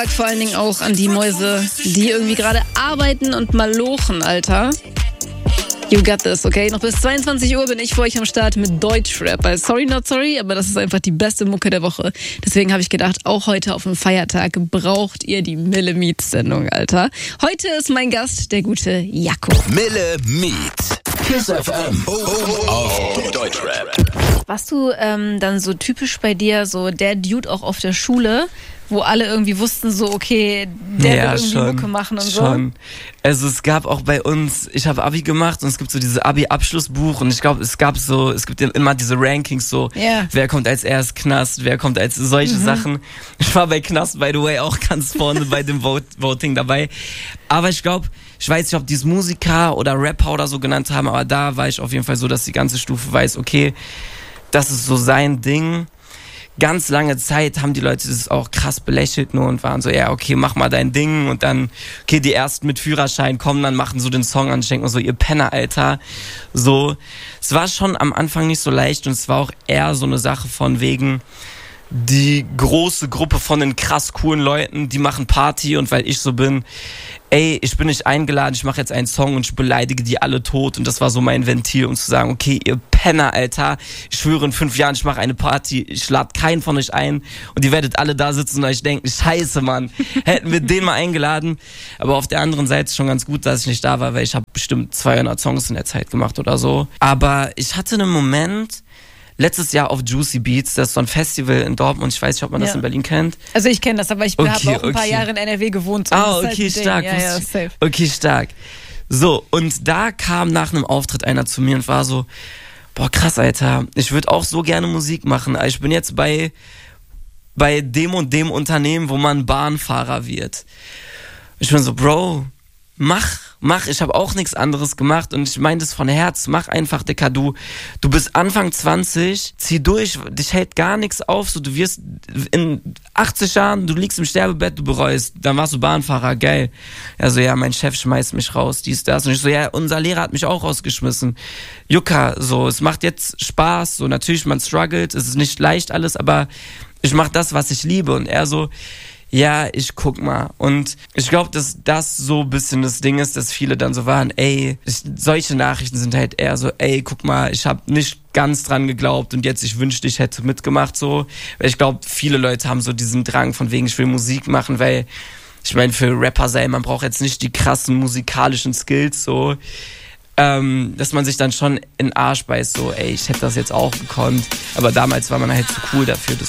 Vor allen Dingen auch an die Mäuse, die irgendwie gerade arbeiten und malochen, Alter. You got this, okay? Noch bis 22 Uhr bin ich für euch am Start mit Deutschrap. Also sorry, not sorry, aber das ist einfach die beste Mucke der Woche. Deswegen habe ich gedacht, auch heute auf dem Feiertag braucht ihr die Mille Meets-Sendung, Alter. Heute ist mein Gast der gute Jaco. Mille Meets. Kiss FM. Auf Deutschrap. Warst du dann so typisch bei dir, so der Dude auch auf der Schule, wo alle irgendwie wussten, so okay, der will irgendwie Mucke machen und so? Schon. Also es gab auch bei uns, ich habe Abi gemacht und es gibt so diese Abi-Abschlussbuch und ich glaube, es gibt immer diese Rankings so, wer kommt als erst Knast, wer kommt als solche Sachen. Ich war bei Knast, by the way, auch ganz vorne bei dem Voting dabei. Aber ich glaube, ich weiß nicht, ob die es Musiker oder Rapper oder so genannt haben, aber da war ich auf jeden Fall so, dass die ganze Stufe weiß, okay, das ist so sein Ding. Ganz lange Zeit haben die Leute das auch krass belächelt nur und waren so, ja, okay, mach mal dein Ding und dann, okay, die ersten mit Führerschein kommen, dann machen so den Song an, ich denke mir so, ihr Penner, Alter. So, es war schon am Anfang nicht so leicht und es war auch eher so eine Sache von wegen, die große Gruppe von den krass coolen Leuten, die machen Party und weil ich so bin, ey, ich bin nicht eingeladen, ich mache jetzt einen Song und ich beleidige die alle tot und das war so mein Ventil, um zu sagen, okay, ihr Penner, Alter, ich schwöre in 5 Jahren, ich mache eine Party, ich lade keinen von euch ein und ihr werdet alle da sitzen und euch denken, scheiße, Mann, hätten wir den mal eingeladen, aber auf der anderen Seite ist schon ganz gut, dass ich nicht da war, weil ich habe bestimmt 200 Songs in der Zeit gemacht oder so, aber ich hatte einen Moment, letztes Jahr auf Juicy Beats, das ist so ein Festival in Dortmund, ich weiß nicht, ob man das in Berlin kennt. Also ich kenne das, aber ich habe auch ein paar Jahre in NRW gewohnt. So okay, stark. Safe. Okay, stark. So, und da kam nach einem Auftritt einer zu mir und war so, boah, krass, Alter, ich würde auch so gerne Musik machen. Ich bin jetzt bei dem und dem Unternehmen, wo man Bahnfahrer wird. Ich bin so, Bro, mach, ich habe auch nichts anderes gemacht und ich meine das von Herz, mach einfach, Dicker, du bist Anfang 20, zieh durch, dich hält gar nichts auf, so du wirst in 80 Jahren, du liegst im Sterbebett, du bereust, dann warst du Bahnfahrer, geil. Also ja, mein Chef schmeißt mich raus, dies, das und ich so, ja, unser Lehrer hat mich auch rausgeschmissen. Jucka, so, es macht jetzt Spaß, so natürlich, man struggelt, es ist nicht leicht alles, aber ich mach das, was ich liebe und er so, ja, ich guck mal. Und ich glaube, dass das so ein bisschen das Ding ist, dass viele dann so waren, ey, solche Nachrichten sind halt eher so, ey, guck mal, ich habe nicht ganz dran geglaubt und jetzt, ich wünschte, ich hätte mitgemacht, so. Weil ich glaube, viele Leute haben so diesen Drang von wegen, ich will Musik machen, weil, ich meine, für Rapper sein, man braucht jetzt nicht die krassen musikalischen Skills, so. Dass man sich dann schon in den Arsch beißt, so, ey, ich hätte das jetzt auch gekonnt. Aber damals war man halt zu cool dafür, deswegen.